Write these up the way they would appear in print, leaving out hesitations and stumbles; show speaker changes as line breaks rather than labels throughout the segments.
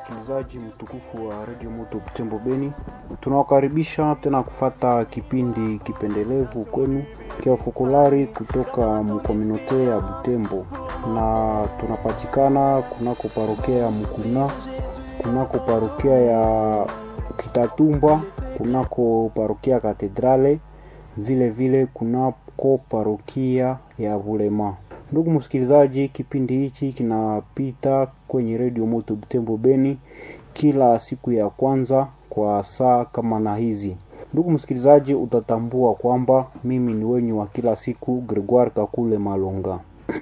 msikilizaji mtukufu wa Radio Moto Butembo Beni. Tunawakaribisha tena kufata kipindi kipendelevu kwenu kia Fokolari kutoka mkomunote ya Butembo, na tunapatikana kunako parokia ya Mukuna, kunako parokia ya Kitatumba, kunako parokia Katedrale, vile vile kunako parokia ya Bulema. Ndugu msikilizaji, kipindi hichi kinapita kwenye Radio Moto Butembo Beni kila siku ya kwanza kwa saa kama na hizi. Ndugu msikilizaji, utatambua kwamba mimi ni wenyu wa kila siku, Gregoire Kakule Malonga.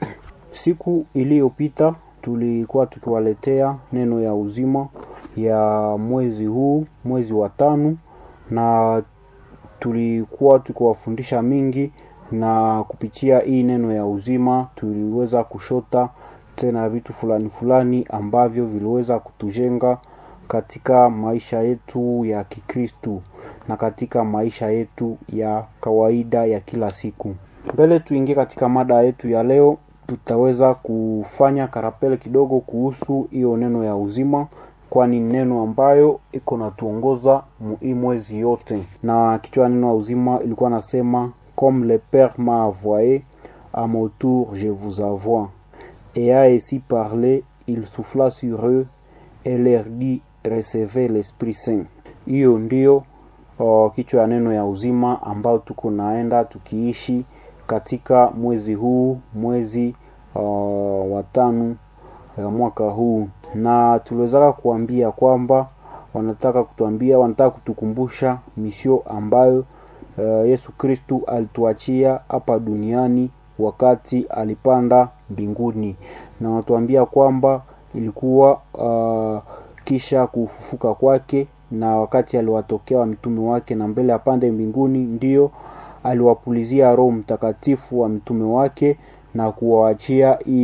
Siku iliyopita tulikuwa tukiwaletea neno ya uzima ya mwezi huu, mwezi wa 5, na tulikuwa tukiwafundisha mingi, na kupitia hii neno ya uzima tuliweza kushota tena vitu fulani ambavyo viliweza kutujenga katika maisha yetu ya Kikristo na katika maisha yetu ya kawaida ya kila siku. Mbele tuingie katika mada yetu ya leo, tutaweza kufanya karapele kidogo kuhusu hiyo neno ya uzima, kwani neno ambayo iko natuongoza mwezi yote. Na kichwa neno ya uzima ilikuwa nasema comme le Père m'a envoyé, à mon tour je vous envoie. Et a ainsi parlé, il souffla sur eux et leur dit, recevez l'Esprit Saint. Hiyo ndio kichwa neno ya uzima ambao tuko naenda tukiishi katika mwezi huu, mwezi wa 5 ya mwaka huu. Na tuliweza kuambia kwamba wanataka kutukumbusha misio ambayo Yesu Kristo alituachia hapa duniani wakati alipanda mbinguni. Na wanatuambia kwamba ilikuwa kisha kufufuka kwake, na wakati aliwatokea mitume wake na mbele apande mbinguni, ndio aliwapulizia Roho Mtakatifu wa mitume wake na kuwaachia hii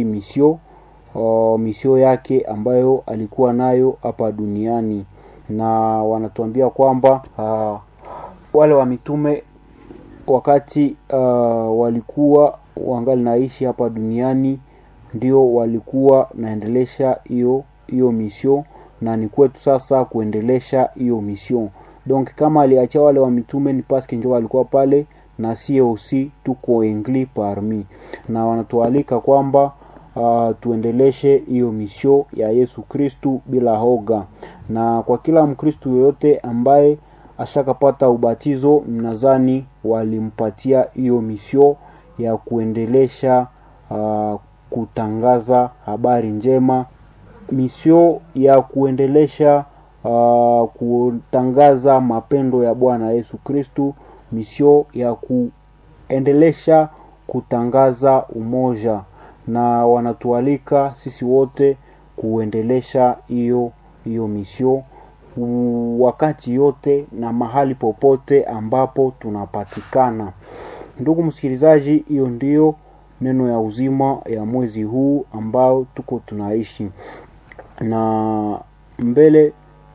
misio yake ambayo alikuwa nayo hapa duniani. Na wanatuambia kwamba wale wa mitume wakati walikuwa wangali naishi hapa duniani, ndio walikuwa naendelesha hiyo misio, na ni kwetu sasa kuendelesha hiyo misio. Donc kama aliacha wale wa mitume ni parce que ndio walikuwa pale, na sio aussi tuko engli parmi, na wanatualika kwamba tuendeleshe hiyo misio ya Yesu Kristo bila hoga. Na kwa kila Mkristo yote ambaye ashakapata ubatizo, mnazani walimpatia hiyo misio ya kuendelesha kutangaza habari njema, misio ya kuendelesha kutangaza mapendo ya Bwana Yesu Kristo, misio ya kuendelesha kutangaza umoja. Na wanatualika sisi wote kuendelesha hiyo misio wakati yote na mahali popote ambapo tunapatikana. Ndugu msikilizaji, hiyo ndio neno ya uzima ya mwezi huu ambao tuko tunaishi. Na mbele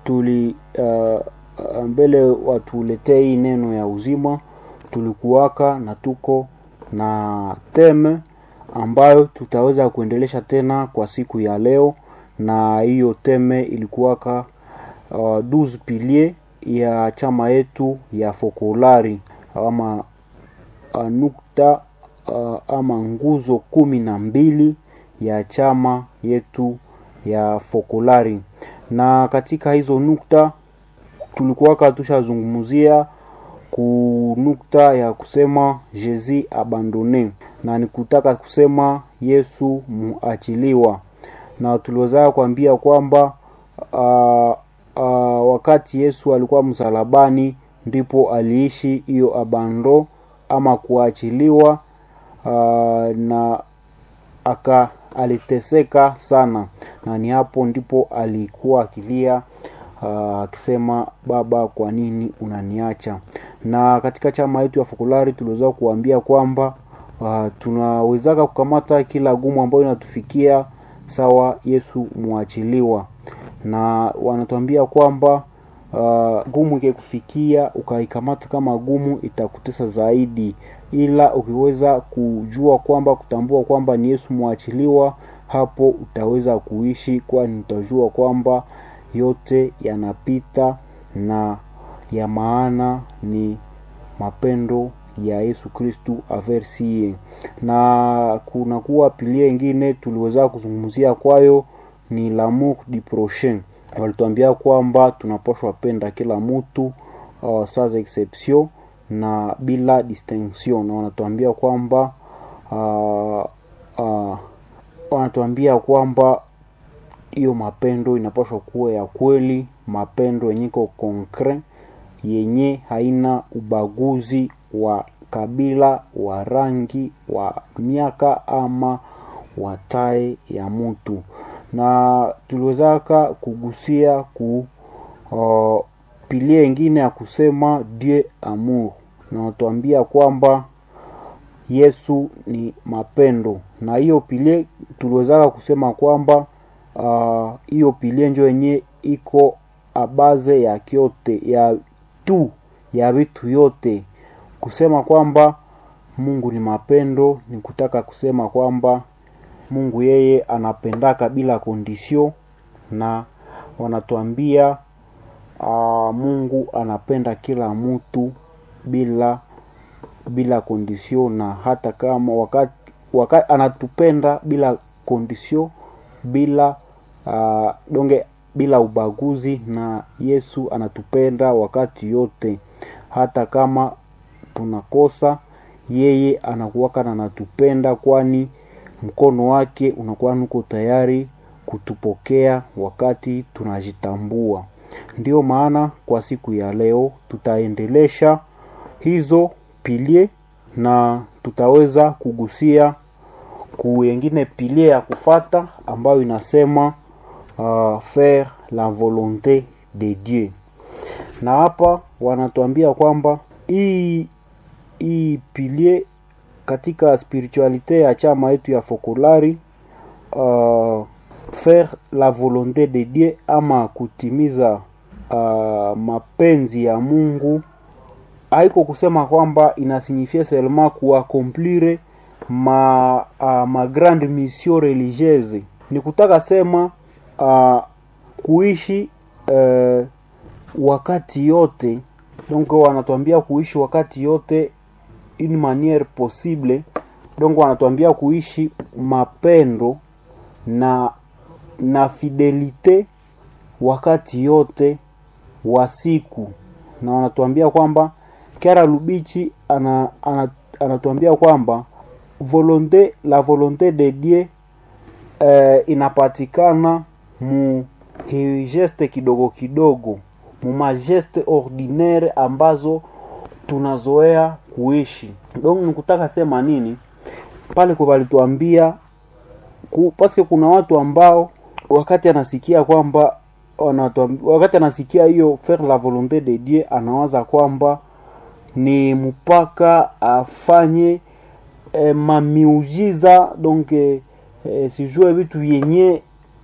watuletee hii neno ya uzima, tulikuwaka na tuko na teme ambayo tutaweza kuendelesha tena kwa siku ya leo. Na hiyo teme ilikuwaka 12 piliers ya chama yetu ya Fokolari, ama nukta ama nguzo 12 ya chama yetu ya Fokolari. Na katika hizo nukta tulikuwa tushazungumzia nukta ya kusema Jésus abandonné, na nikutaka kusema Yesu muachiliwa. Na tuliweza kuambia kwamba wakati Yesu alikuwa msalabani ndipo aliishi hiyo abando ama kuachiliwa, na aliteseka sana, na ni hapo ndipo alikuwa akilia akisema, Baba, kwa nini unaniacha? Na katika chama yetu ya Fokolari tuliweza kuambia kwamba tunaweza kukamata kila gumu ambayo inatufikia sawa Yesu muachiliwa. Na wanatuambia kwamba gumu ikikufikia ukaikamata kama gumu itakutesa zaidi, ila ukiweza kujua kwamba kutambua kwamba ni Yesu muachiliwa, hapo utaweza kuishi, kwani utajua kwamba yote yanapita na ya maana ni mapendo ya Yesu Kristu aversie. Na kuna kuwa pilie ingine tuliweza kuzungumzia kwayo ni l'amour du prochain. Walituambia kwamba tunapaswa penda kila mtu sans exception na bila distinction. Na wanatuambia kwamba hiyo mapendo inapaswa kuwa ya kweli, mapendo yenye iko concret, yenye haina ubaguzi wa kabila, wa rangi, wa miaka ama wa tae ya mtu. Na tuliwezaka kugusia pilie ingine ya kusema Dieu amour. Na watuambia kwamba Yesu ni mapendo. Na hiyo pilie tuliwezaka kusema kwamba hiyo pilie njo yenye iko abaze ya kyote ya vitu yote. Kusema kwamba Mungu ni mapendo ni kutaka kusema kwamba Mungu yeye anapendaka bila kondisio. Na wanatuambia Mungu anapenda kila mtu bila kondisio, na hata kama wakati anatupenda bila kondisio, bila ubaguzi. Na Yesu anatupenda wakati yote, hata kama tunakosa yeye anakuwaka na anatupenda, kwani mkono wake unakuwa nuko tayari kutupokea wakati tunajitambua. Ndio maana kwa siku ya leo tutaendelesha hizo pilie na tutaweza kugusia kuengine pilie ya kufata ambayo inasema faire la volonté de Dieu. Na hapa wanatuambia kwamba hii pilie katika spiritualite ya chama yetu ya Fokolari, faire la volonté de Dieu ama kutimiza mapenzi ya Mungu, haiko kusema kwamba inasignifie seulement kuaccomplire ma grande mission religieuse. Ni kutaka sema kuishi wakati yote. Donc wanatuambia kuishi wakati yote une manière possible. Donc wanatuambia kuishi mapendo na fidelite wakati yote wa siku. Na wanatuambia kwamba Kiara Lubichi anatuambia kwamba la volonté de Dieu inapatikana mu geste kidogo kidogo, mu majeste ordinaire ambazo tunazoea kuishi. Donc nikutaka sema nini pale kwa walituambia paske kuna watu ambao wakati anasikia kwamba wakati anasikia hiyo faire la volonté de Dieu anawaza kwamba ni mpaka afanye mamiujiza. Donc sijue vitu yenye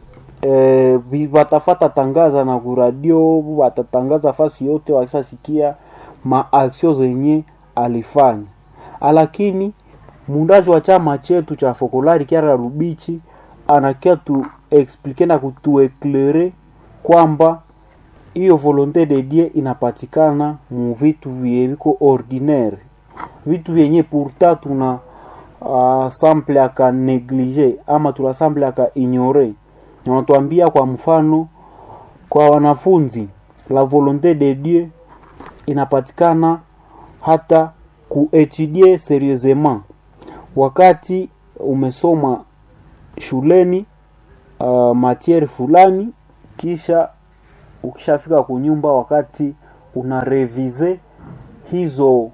watafata tangaza na kuradio, watatangaza fasi yote wakisasikia maaksio zenye alifanya. Lakini mundaji wa chama chetu cha Fokolari Kiara Rubichi anakia tu explique na kutu eclairer kwamba hiyo volonté de Dieu inapatikana mu vitu viko ordinaire, vitu vyenye pourtant tuna sample aka negliger ama tuna sample aka ignorer. Na wanatuambia kwa mfano kwa wanafunzi la volonté de Dieu inapatikana hata kuetudier sérieusement. Wakati umesoma shuleni matière fulani, kisha ukishafika kunyumba, wakati una revise hizo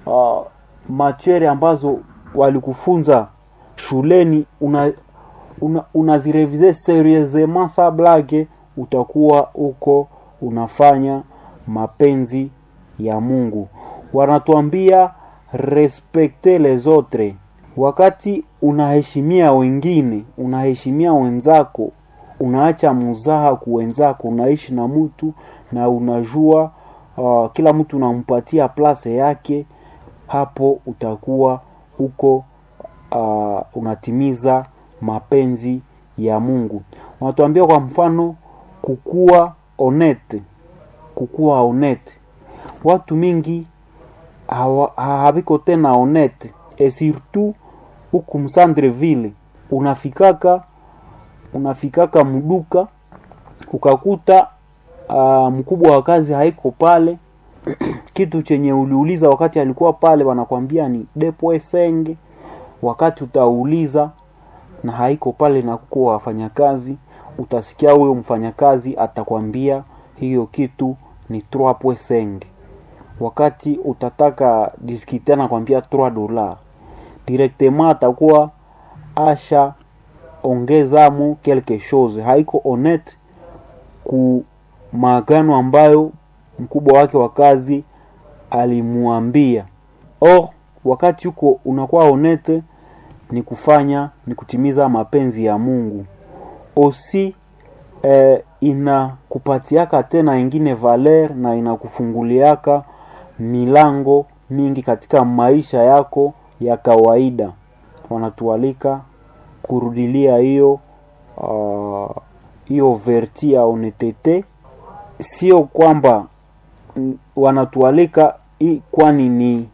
matière ambazo walikufunza shuleni, unazirevise sérieusement sa blague, utakuwa uko unafanya mapenzi ya Mungu. Wanatuambia respecter les autres. Wakati unaheshimia wengine, unaheshimia wenzako, unaacha muzaha kuwenzako, unaishi na mtu na unajua kila mtu unampatia place yake, hapo utakuwa uko unatimiza mapenzi ya Mungu. Wanatuambia kwa mfano kukua honete, kukuwa honete. Watu mingi habiko tena honete, et surtout huku msandreville unafikaka mduka ukakuta mkubwa wa kazi haiko pale. Kitu chenye uliuliza wakati alikuwa pale wanakwambia ni depo senge. Wakati utauliza na haiko pale na kuko wafanyakazi, utasikia huyo mfanyakazi atakwambia hiyo kitu ni 3.5. Wakati utataka discuter na kwambia $3, directement atakuwa asha ongezamo quelque chose. Haiko honnête ku maagano ambayo mkubwa wake wa kazi alimuambia. Wakati uko unakuwa honete ni kutimiza mapenzi ya Mungu. Osi inakupatiaka tena ingine valer na inakufunguliaka milango mingi katika maisha yako ya kawaida. Wanatualika kurudilia hiyo verti ya honetete. Sio kwamba wanatualika kwani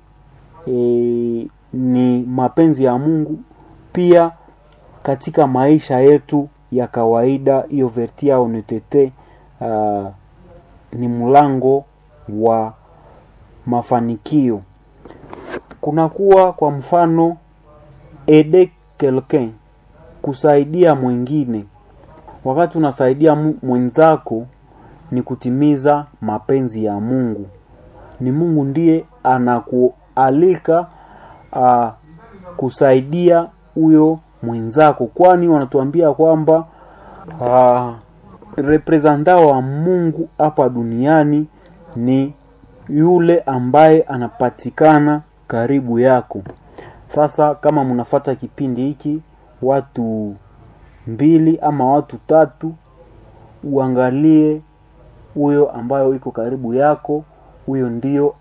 ni mapenzi ya Mungu, pia katika maisha yetu ya kawaida hiyo verti ya honetete ni mlango wa mafanikio. Kunakuwa kwa mfano aider quelqu'un, kusaidia mwingine. Wakati unasaidia mwenzako ni kutimiza mapenzi ya Mungu. Ni Mungu ndiye anakualika kusaidia huyo mwenzako, kwani wanatuambia kwamba representa wa Mungu hapa duniani ni yule ambaye anapatikana karibu yako. Sasa kama mnafuata kipindi hiki watu 2 ama watu 3, uangalie huyo ambayo iko karibu yako, huyo ndio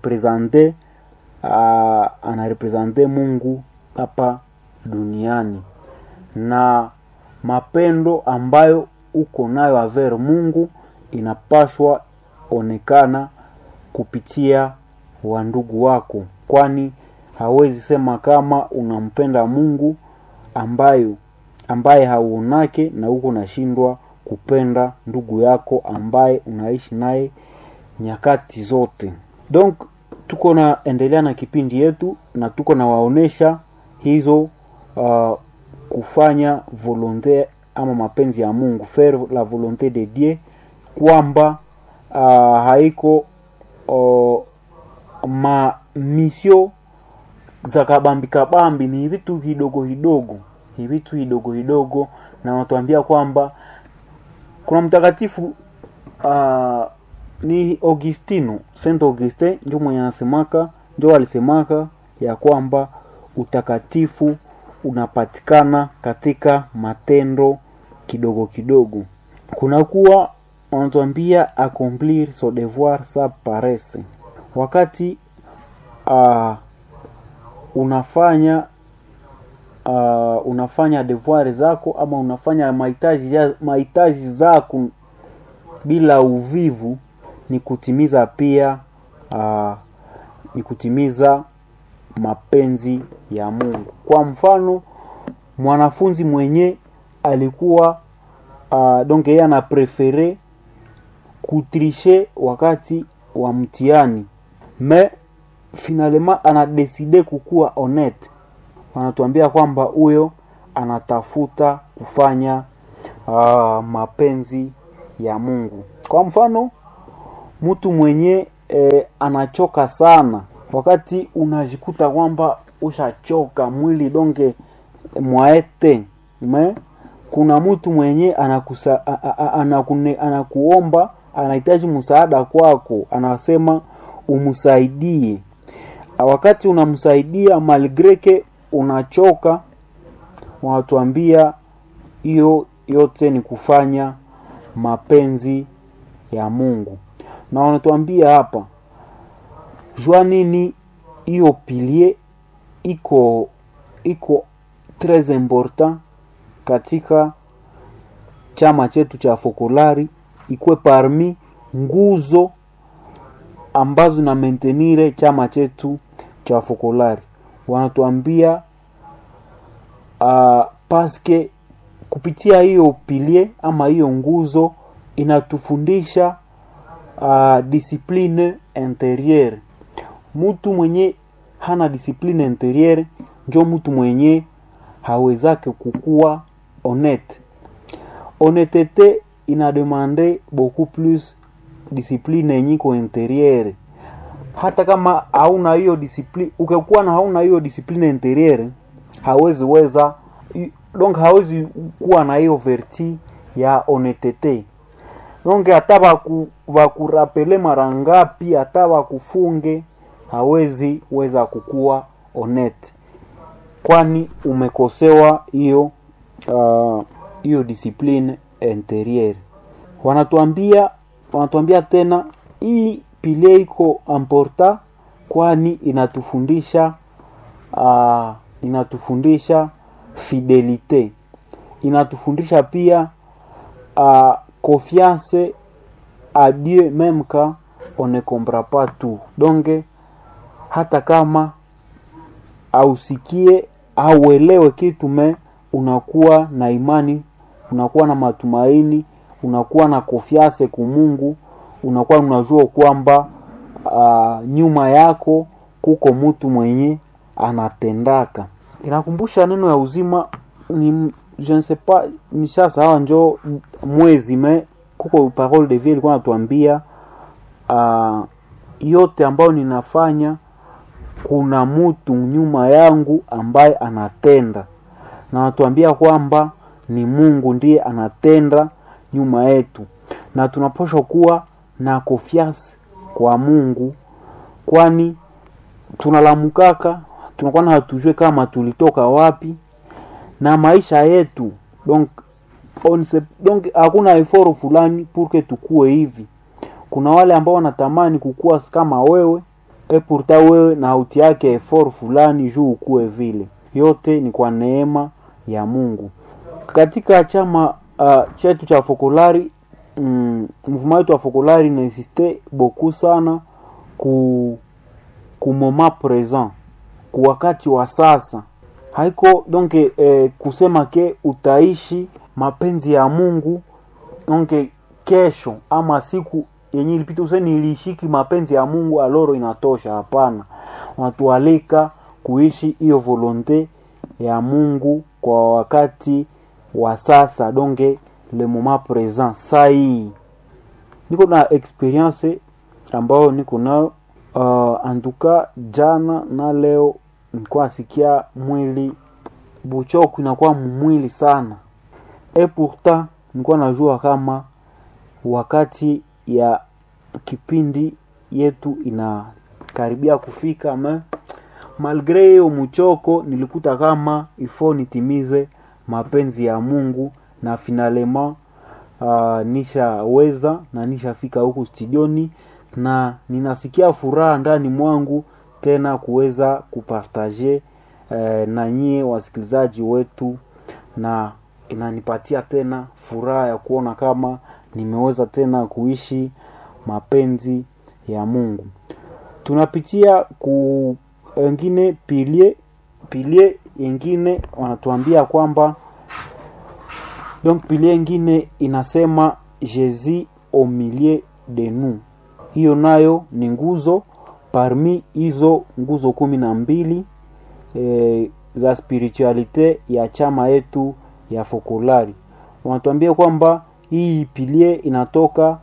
anarepresente Mungu hapa duniani. Na mapendo ambayo uko nayo aver Mungu inapashwa onekana kupitia wandugu wako, kwani hawezi sema kama unampenda Mungu ambaye hauonake na uko nashindwa kupenda ndugu yako ambaye unaishi naye nyakati zote. Donc tuko na endelea na kipindi yetu na tuko na waonesha hizo kufanya volonté ama mapenzi ya Mungu, faire la volonté de Dieu, kwamba haiko ma mission za kabambi, ni vitu hidogo, na watuambia kwamba kuna mtakatifu ni Augustino, Saint Augustin ndio alisemaka ya kwamba utakatifu unapatikana katika matendo kidogo. Kunakuwa wanatuambia accomplir son devoir sans paresse. Wakati unafanya devoir zako ama unafanya mahitaji zako bila uvivu, ni kutimiza mapenzi ya Mungu. Kwa mfano, mwanafunzi mwenye alikuwa donc yeye ana prefere kutricher wakati wa mtihani, mais finalement ana décidé kukuwa honnête. Wanatuambia kwamba huyo anatafuta kufanya mapenzi ya Mungu. Kwa mfano, mtu mwenye anachoka sana, wakati unajikuta kwamba ushachoka mwili donge mwaete, kuna mtu mwenye anakuomba, anahitaji msaada kwako, anasema umsaidie. Wakati unamsaidia malgré que unachoka, wanatuambia hiyo yote ni kufanya mapenzi ya Mungu. Na wanatuambia hapa jua nini hiyo pilier iko très important katika chama chetu cha Fokolari, ikuwe parmi nguzo ambazo na maintenire chama chetu cha Fokolari. Wanatuambia paske kupitia hiyo pilie ama hiyo nguzo inatufundisha discipline intérieure. Mtu mwenye hana discipline intérieure ndio mtu mwenye hawezake kukua honnête. Honnêteté ina demande beaucoup plus discipline yenyiko intérieure. Hata kama hauna hiyo discipline, ukikuwa na hauna hiyo discipline intérieure, hawezi kuwa na hiyo verti ya honnêteté. Donc hata bakurapele mara ngapi, hata bakufunge, hawezi weza kukua honnête, kwani umekosewa hiyo discipline intérieure. Wanatuambia tena hii pile iko important, kwani inatufundisha fidelite, inatufundisha pia confiance à Dieu même quand on ne comprend pas tout. Donc hata kama ausikie auelewe kitu, unakuwa na imani, unakuwa na matumaini, unakuwa na confiance kwa Mungu, unakuwa unajua kwamba nyuma yako kuko mtu mwenye anatendaka. Inakumbusha neno ya uzima, ni je ne sais pas, mishasa hawa njo mwezi kuko parole de vie ilikuwa natuambia yote ambayo ninafanya kuna mtu nyuma yangu ambaye anatenda, na natuambia kwamba ni Mungu ndiye anatenda nyuma yetu, na tunapaswa kuwa na confiance kwa Mungu, kwani tunalamukaka tunakuwa na hatujue kama tulitoka wapi na maisha yetu. Donc hakuna effort fulani pour que tukue hivi. Kuna wale ambao wanatamani kukua kama wewe, pourtant wewe na hauti yake effort fulani juu ukue vile. Yote ni kwa neema ya Mungu. Katika chama chetu cha Fokolari, mouvement wetu wa Fokolari insiste beaucoup sana ku moment présent, ku wakati wa sasa. Haiko donc kusema ke utaishi mapenzi ya Mungu donc kesho ama siku yenye ilipita useni ilishiki mapenzi ya Mungu aloro inatosha. Hapana, wanatualika kuishi hiyo volonté ya Mungu kwa wakati wa sasa, donc le moment présent. Sai niko na experience ambao niko nayo anduka jana na leo, nilikuwa sikia mwili buchoku inakuwa mwili sana. Pourtant nilikuwa najua kama wakati ya kipindi yetu inakaribia kufika, malgré hiyo mchoko nilikuta kama ifo nitimize mapenzi ya Mungu, na finalement nishaweza na nishafika huku studioni, na ninasikia furaha ndani mwangu tena kuweza kupartager na nyie wasikilizaji wetu, na inanipatia tena furaha ya kuona kama nimeweza tena kuishi mapenzi ya Mungu. Tunapitia ku wengine pilie nyingine wanatuambia kwamba donc pilie nyingine inasema Jésus au milieu de nous. Hiyo nayo ni nguzo parmi hizo nguzo 12 za spiritualite ya chama yetu ya Fokolari. Wanatuambia kwamba hii pilie inatoka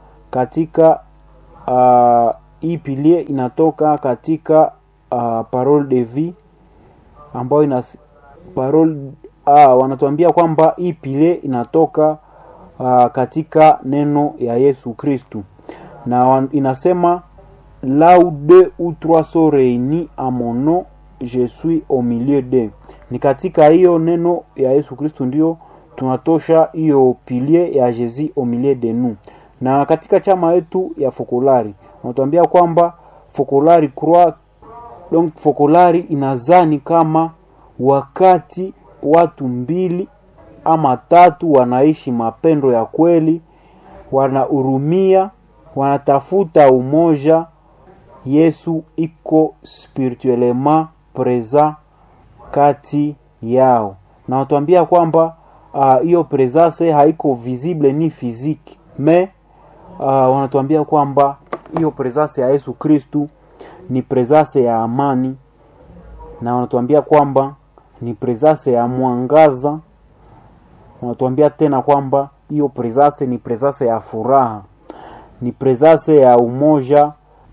katika parole de vie ambayo wanatuambia kwamba hii pilie inatoka katika neno ya Yesu Kristu, na inasema là où 2 ou 3 sont réunis à mon nom, je suis au milieu d'eux. Ni katika hiyo neno ya Yesu Kristu ndio tunatosha hiyo pilie ya Jésus au milieu de nous. Na katika chama yetu ya Fokolari wanatuambia kwamba Fokolari croix, donc Fokolari inazani kama wakati watu 2 ama 3 wanaishi mapendo ya kweli, wanahurumia, wanatafuta umoja. Yesu iko spirituellement présent kati yao, na watuambia kwamba hiyo presence haiko visible ni physique, mais wanatuambia kwamba hiyo presence ya Yesu Kristu ni presence ya amani, na wanatuambia kwamba ni presence ya mwangaza. Wanatuambia tena kwamba hiyo presence ni presence ya furaha, ni presence ya umoja,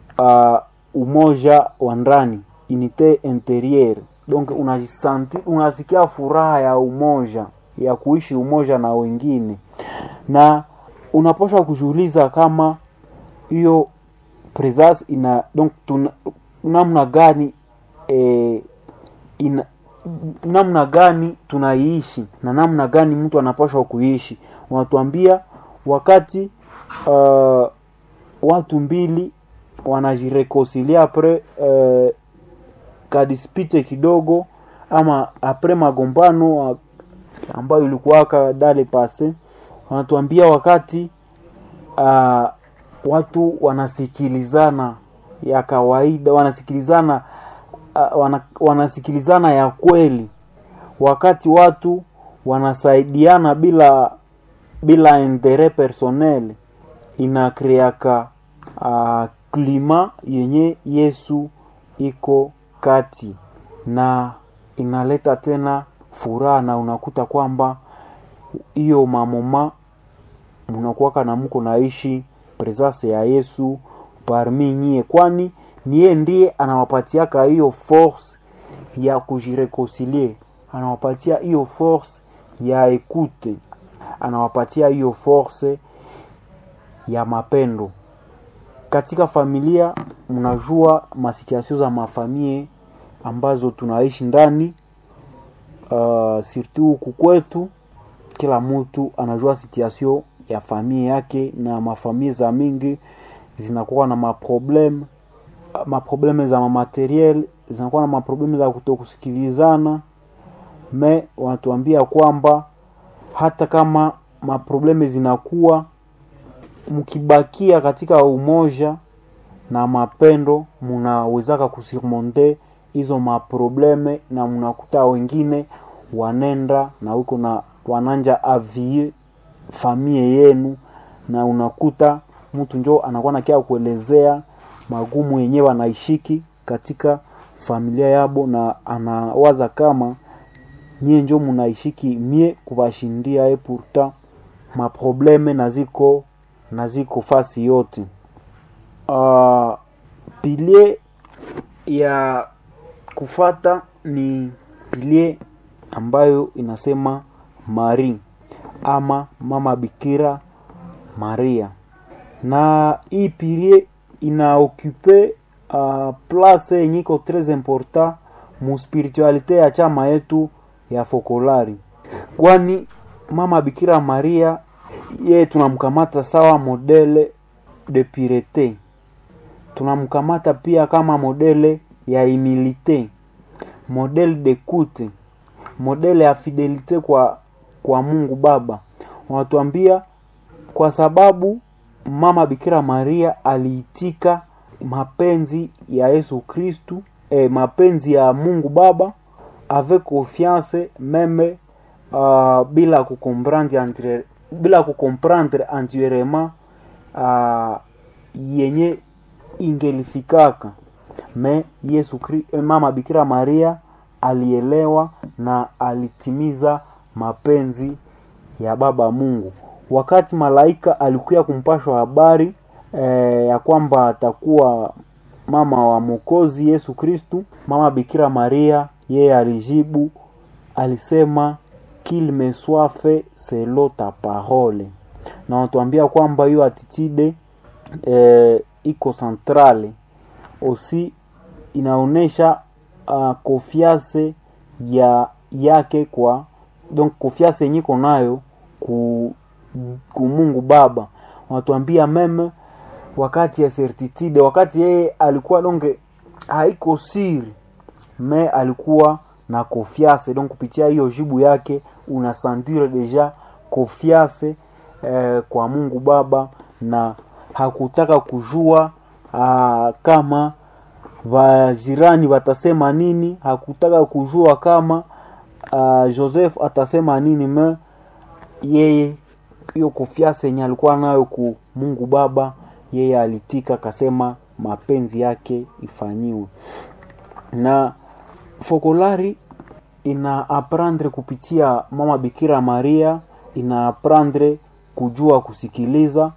umoja wa ndani, unité intérieure. Donc unasikia furaha ya umoja, ya kuishi umoja na wengine, na unapaswa kujiuliza kama hiyo presence ina donc namna gani namna gani tunaishi na namna gani mtu anapaswa kuishi. Wanatuambia wakati watu mbili wanajireconcilier après kadispite kidogo ama après magombano ambayo ilikuwa dale passé, wanatuambia wakati watu wanasikilizana ya kawaida, wanasikilizana ya kweli, wakati watu wanasaidiana bila interet personnel, inakreaka klima yenye Yesu iko kati, na inaleta tena furaha, na unakuta kwamba hiyo mamoma mnakuwa na mko naishi presence ya Yesu parmi nyie, kwani niye ndiye anawapatiaka hiyo force ya kujireconcilier, anawapatia hiyo force ya ekute, anawapatia hiyo force ya mapendo. Katika familia mnajua masituasyon za mafamie ambazo tunaishi ndani, surtout huku kwetu kila mtu anajua situation ya familia yake, na mafamilia za mingi zinakuwa na maprobleme za materiel, zinakuwa na maprobleme za kutokusikilizana. Me wanatuambia kwamba hata kama maprobleme zinakuwa, mkibakia katika umoja na mapendo, mnawezaka kusurmonter hizo maprobleme, na mnakuta wengine wanenda na huko na wananja avie familia yenu, na unakuta mtu njoo anakuwa nakia kuelezea magumu yenyewe anaishiki katika familia yabo, na anawaza kama nyie njoo mnaishiki mie kubashindia pourtant maprobleme naziko fasi yote. Pilier ya kufata ni pilier ambayo inasema Marie ama Mama Bikira Maria, na hii pilier inaokupe place yenye ko très important mu spiritualite ya chama yetu ya Fokolari, kwani Mama Bikira Maria ye tunamkamata sawa modele de pureté, tunamkamata pia kama modele ya humilité, modele d'écoute, modele ya fidelite kwa Mungu Baba. Wanatuambia kwa sababu Mama Bikira Maria aliitika mapenzi ya Yesu Kristu, mapenzi ya Mungu Baba avec confiance, meme bila kukomprendre entièrement yenye ingelifikaka. Me Yesu Kristo, Mama Bikira Maria alielewa na alitimiza mapenzi ya Baba Mungu. Wakati malaika alikuja kumpashwa habari ya kwamba atakuwa mama wa Mwokozi Yesu Kristu, Mama Bikira Maria yeye alijibu, alisema qu'il me soit fait selon ta parole. Na wanatuambia kwamba hiyo attitude iko centrale aussi, inaonesha confiance yake kwa, donc confiance yenye iko nayo ku Mungu Baba. Wanatuambia meme wakati ya certitude, wakati yeye alikuwa donge haiko siri, me alikuwa na confiance. Donc kupitia hiyo jibu yake unasentire deja confiance kwa Mungu Baba, na hakutaka kujua kama wajirani watasema nini, hakutaka kujua kama Joseph atasema nini. Yeye hiyo confiance yenye alikuwa nayo ku Mungu Baba, yeye alitika kasema mapenzi yake ifanyiwe. Na Fokolari ina apprendre kupitia mama Bikira Maria, ina apprendre kujua kusikiliza,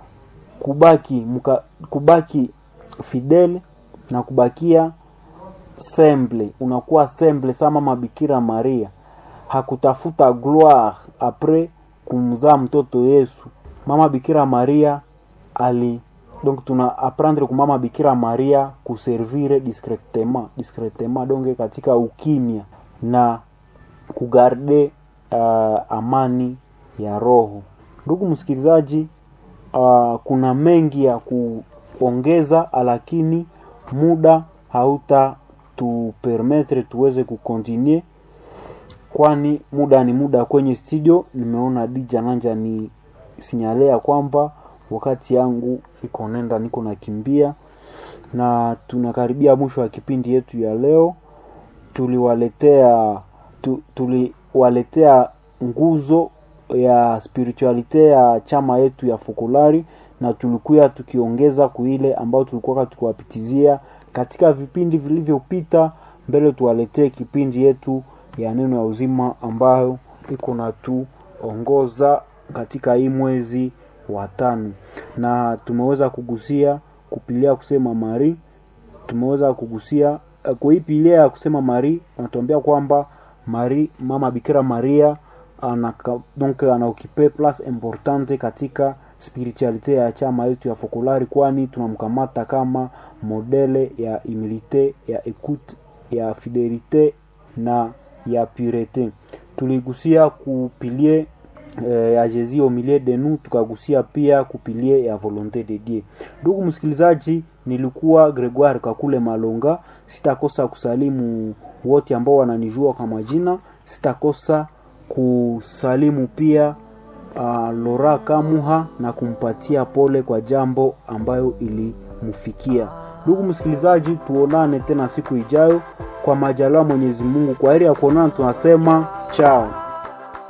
kubaki fidele na kubakia semble. Unakuwa semble sama mama Bikira Maria. Hakutafuta gloire après kumzaa mtoto Yesu. Mama Bikira Maria donc tuna apprendre ku mama Bikira Maria kuservire discretement donc katika ukimya na kugarde amani ya roho. Ndugu msikilizaji, kuna mengi ya kuongeza, lakini muda hauta tu permettre tuweze kucontinue, kwani muda ni muda kwenye studio. Nimeona DJ Nanja ni sinyalea kwamba wakati yangu iko nenda, niko nakimbia, na tunakaribia mwisho wa kipindi yetu ya leo. Tuliwaletea nguzo ya spiritualite ya chama yetu ya Fokolari, na tulikuwa tukiongeza kuile ambao tulikuwa tukiwapitizia katika vipindi vilivyopita. Mbele tuwaletee kipindi yetu ya neno ya uzima ambayo iko na tuongoza katika hii mwezi wa 5, na tumeweza kugusia kupilia kusema Mari. Tumeweza kugusia kuipilia kusema Mari, anatuambia kwamba Mari, mama Bikira Maria donc anaokipe place importante katika spiritualite ya chama yetu ya Fokolari, kwani tunamkamata kama modele ya humilite, ya écoute, ya fidelite na ya purete. Tuligusia kupilie ya Jésus au milieu de nous, tukagusia pia kupilie ya volonté de Dieu. Ndugu msikilizaji, nilikuwa Gregoire Kakule Malonga. Sitakosa kusalimu wote ambao wananijua kwa majina. Sitakosa kusalimu pia Lora Kamuha na kumpatia pole kwa jambo ambayo ilimfikia. Ndugu msikilizaji, tuonane tena siku ijayo kwa majaliwa Mwenyezi Mungu. Kwa heri ya kuonana, tunasema chao.